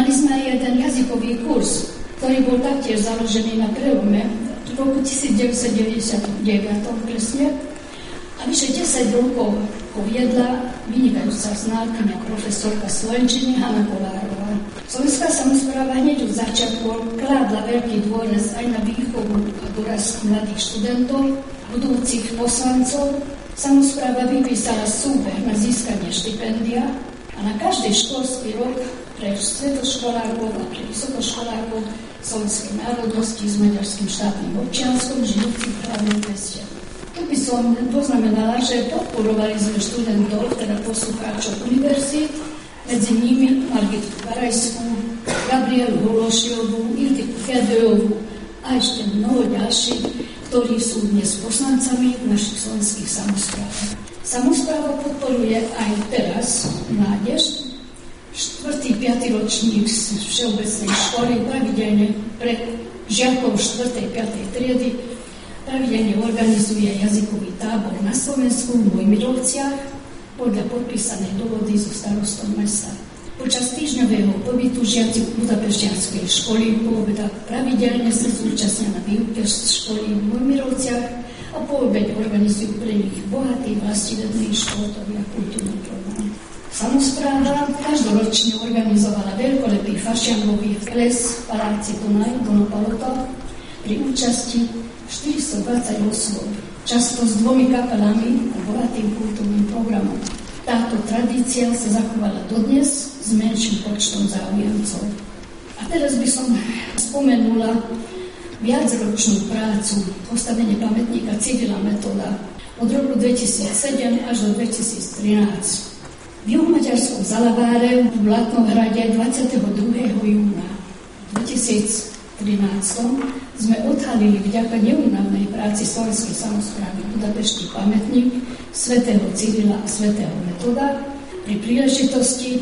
Mali sme aj jeden jazykový kurz, ktorý bol taktiež založený na prelome v roku 1999 presne. A vyše 10 rokov ho viedla vynikajúca znalkyňa profesorka slovenčiny Hanna Kolárová. Slovenská samospráva hneď od začiatku kládla veľký dôraz aj na výchovu a dorast mladých študentov, budúcich poslancov. Samospráva vypísala súbeh na získanie štipendia a na každý školský rok pre stredoškolárov a pre vysokoškolárov slovenskej národnosti s maďarským štátnym občianskom žijúcich v hlavnom meste. Tu by som poznamenala, že podporovali sme študentov, teda poslucháčov univerzít, medzi nimi Margitu Karajskú, Gabrielu Hološiovú, Iltiku Fedejovú a ešte mnoho ďalších, ktorí sú dnes poslancami v našich slovenských samosprávach. Samospráva podporuje aj teraz mládež. 4. 5. ročník z všeobecnej školy pravidelne pre žiakov 4. 5. triedy pravidelne organizuje jazykový tábor na Slovensku v Mojmirovciach podľa podpísanej dohody so starostom mesta. Počas týždňového pobytu žiaci Budapešťanskej školy po obedách pravidelne sa zúčastnia na výuke školy v Mojmirovciach a po obede organizujú pre nich bohatý vlastivedný športový a kultúrny program. Samospráva každoročne organizovala veľkolepý fašiangový ples v paláci Donopalota pri účasti 420 osôb, často s 2 kapelami a bohatým kultúrnym programom. Táto tradícia sa zachovala dodnes s menším počtom záujemcov. A teraz by som spomenula viacročnú prácu postavenie pamätníka Cyrila Metoda od roku 2007 až do 2013. V juhomaďarskom Zalaváre v Blatnohrade 22. júna 2013 sme odhalili vďaka neúnavnej práci Slovenskej samosprávy Budapešti pamätník svätého Cyrila a svätého Metoda pri príležitosti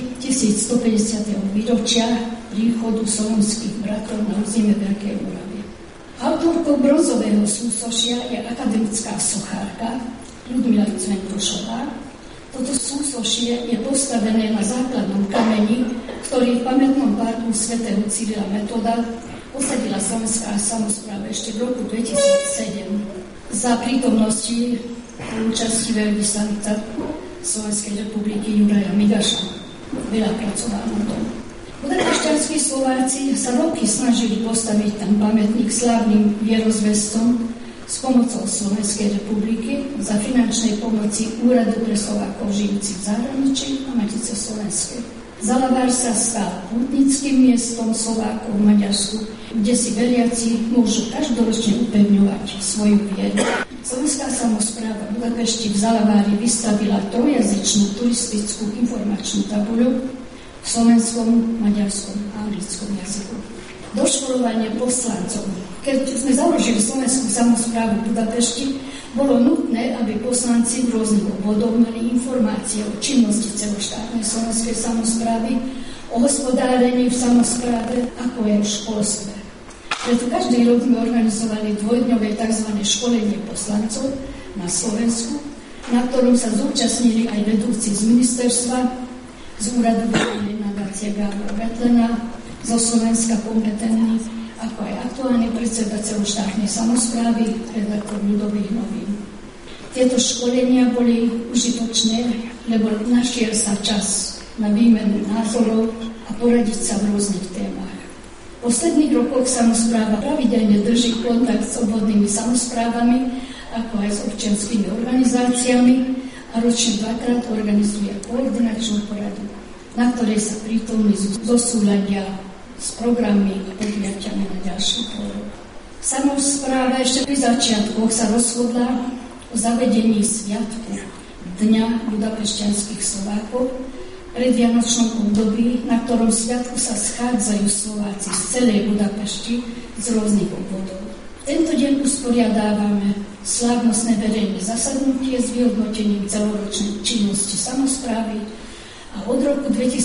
1150. výročia príchodu slovenských bratov na územie Veľkej Moravy. Autorkou bronzového súsošia je akademická sochárka Ľudmila Cventušová. Toto súsošie je postavené na základnom kameni, ktorý v pamätnom parku svätého Cyrila Metoda posadila Slovenská samospráva ešte v roku 2007 za prítomnosti účasti veľvyslanca Slovenskej republiky Juraja Migaša. Veľa pracoval na tom. Budapešťanskí Slováci sa roky snažili postaviť tam pamätník slávnym vierozvestom s pomocou Slovenskej republiky za finančnej pomoci Úradu pre Slovákov žijúcich v zahraničí a Matice Slovenskej. Zalavár sa stal pútnickým miestom Slovákov v Maďarsku, kde si veriaci môžu každoročne upevňovať svoju vieru. Slovenská samospráva Budapešti v Zalavári vystavila trojazyčnú turistickú informačnú tabuľu v slovenskom, maďarskom a anglickom jazyku. Doškolovanie poslancov. Keď sme založili Slovenskú samosprávu v Budapešti, bolo nutné, aby poslanci v rôznych obvodoch mali informácie o činnosti celoštátnej slovenskej samosprávy, o hospodárení v samospráve, ako aj v školstve. Preto každý rok sme organizovali dvojdňové tzv. Školenie poslancov na Slovensku, na ktorom sa zúčastnili aj vedúci z ministerstva, z úradu verejnej nadácie Gábora Betlena, zo Slovenska kompetentný, ako aj aktuálny predseda celoštátnej samosprávy, redaktor Ľudových novín. Tieto školenia boli užitočné, lebo našiel sa čas na výmenu názorov a poradiť sa v rôznych témach. V posledných rokoch samospráva pravidelne drží kontakt s obvodnými samosprávami, ako aj s občianskými organizáciami a ročne 2-krát organizuje koordinačnú poradu, na ktorej sa prítomní zosúľadia s programmi a podujatiami na ďalší rok. Samospráva ešte pri začiatkoch sa rozhodla o zavedení sviatku Dňa budapešťanských Slovákov pred vianočnom období, na ktorom sviatku sa schádzajú Slováci z celej Budapešti z rôznych obvodov. Tento deň usporiadávame slávnostné verejné zasadnutie s vyhodnotením celoročnej činnosti samosprávy a od roku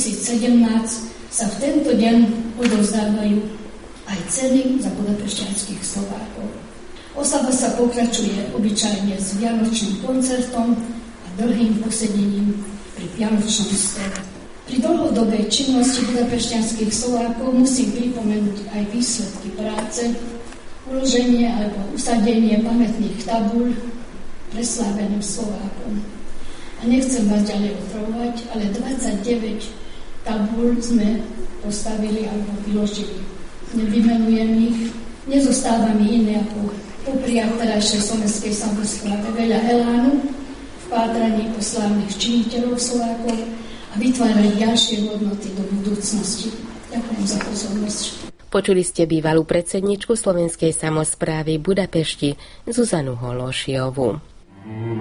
2017 sa v tento deň odovzdávajú aj ceny za budapešťanských Slovákov. Oslava sa pokračuje obyčajne s vianočným koncertom a dlhým posedením pri vianočnom stole. Pri dlhodobej činnosti budapešťanských Slovákov musím pripomenúť aj výsledky práce, uloženie alebo usadenie pamätných tabuľ presláveným Slovákom. A nechcem vás ďalej otravovať, ale 29 tabuľ sme postavili alebo vyložili. Nevymenujem ich, nezostáva mi iné ako popriať terajšej slovenskej samospráve veľa elánu v pátraní po slávnych činiteľov Slovákov a vytvárať ďalšie hodnoty do budúcnosti. Ďakujem za pozornosť. Počuli ste bývalú predsedničku slovenskej samosprávy Budapešti Zuzanu Hološiovú.